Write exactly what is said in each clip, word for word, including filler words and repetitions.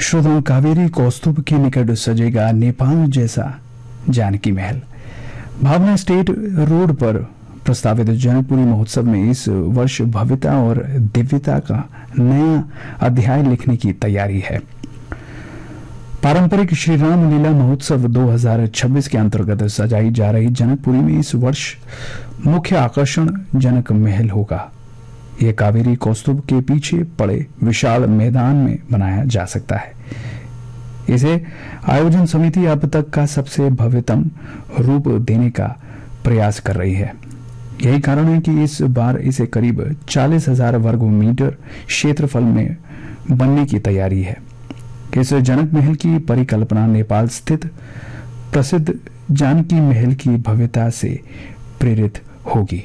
श्रोताओं, कावेरी कौस्तुभ के निकट सजेगा नेपाल जैसा जानकी महल। भावना स्टेट रोड पर प्रस्तावित जनकपुरी महोत्सव में इस वर्ष भव्यता और दिव्यता का नया अध्याय लिखने की तैयारी है। पारंपरिक श्री राम लीला महोत्सव दो हज़ार छब्बीस के अंतर्गत सजाई जा रही जनकपुरी में इस वर्ष मुख्य आकर्षण जनक महल होगा। यह कावेरी कौस्तुभ के पीछे पड़े विशाल मैदान में बनाया जा सकता है। इसे आयोजन समिति अब तक का सबसे भव्यतम रूप देने का प्रयास कर रही है। यही कारण है कि इस बार इसे करीब चालीस हजार वर्ग मीटर क्षेत्रफल में बनने की तैयारी है। इस जनक महल की परिकल्पना नेपाल स्थित प्रसिद्ध जानकी महल की भव्यता से प्रेरित होगी।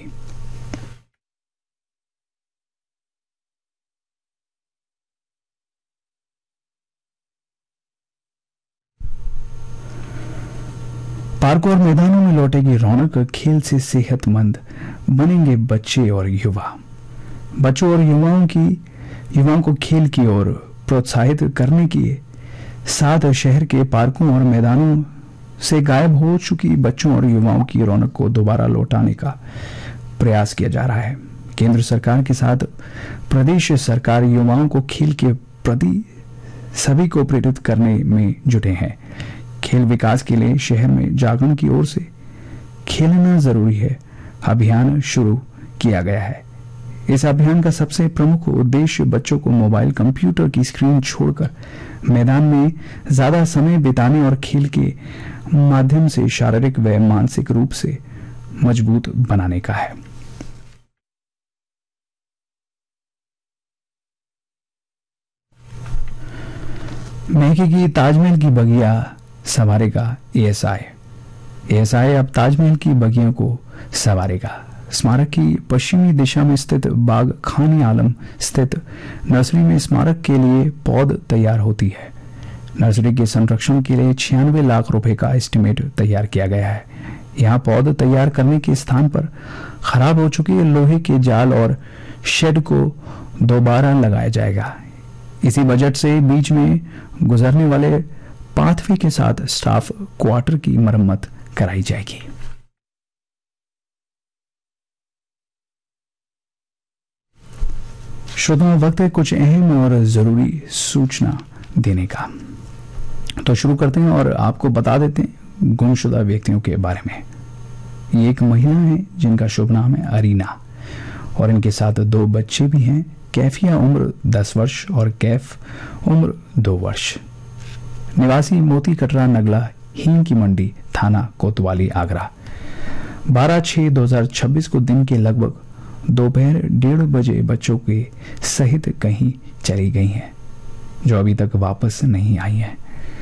पार्कों और मैदानों में लौटेगी रौनक। खेल से सेहतमंद बनेंगे बच्चे और युवा। बच्चों और युवाओं की युवाओं को खेल की ओर प्रोत्साहित करने के साथ शहर के पार्कों और मैदानों से गायब हो चुकी बच्चों और युवाओं की रौनक को दोबारा लौटाने का प्रयास किया जा रहा है। केंद्र सरकार के साथ प्रदेश सरकार युवाओं को खेल के प्रति सभी को प्रेरित करने में जुटे हैं। खेल विकास के लिए शहर में जागरण की ओर से खेलना जरूरी है अभियान शुरू किया गया है। इस अभियान का सबसे प्रमुख उद्देश्य बच्चों को मोबाइल कंप्यूटर की स्क्रीन छोड़कर मैदान में ज्यादा समय बिताने और खेल के माध्यम से शारीरिक व मानसिक रूप से मजबूत बनाने का है। महकेगी ताजमहल की बगिया संवारेगा एएसआई। एएसआई अब ताजमहल की बगियों को संवारेगा। स्मारक की पश्चिमी दिशा में स्थित बाग खानी आलम स्थित नर्सरी में स्मारक के लिए पौध तैयार होती है। नर्सरी के संरक्षण के लिए छियानवे लाख रुपए का एस्टिमेट तैयार किया गया है। यहाँ पौध तैयार करने के स्थान पर खराब हो चुके लोहे के जाल और शेड को दोबारा लगाया जाएगा। इसी बजट से बीच में गुजरने वाले पाथवे के साथ स्टाफ क्वार्टर की मरम्मत कराई जाएगी। श्रोताओं, वक्त है कुछ अहम और जरूरी सूचना देने का, तो शुरू करते हैं और आपको बता देते हैं गुमशुदा व्यक्तियों के बारे में। ये एक महिला है जिनका शुभ नाम है अरीना और इनके साथ दो बच्चे भी हैं। कैफिया उम्र दस वर्ष और कैफ उम्र दो वर्ष। निवासी मोती कटरा नगला हींग की मंडी थाना कोतवाली आगरा। बारह छह दो हजार छब्बीस को दिन के लगभग दोपहर डेढ़ बजे बच्चों के सहित कहीं चली गई हैं, जो अभी तक वापस नहीं आई हैं।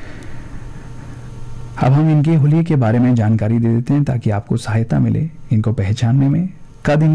अब हम इनके हुलिये के बारे में जानकारी दे देते हैं ताकि आपको सहायता मिले इनको पहचानने में। कद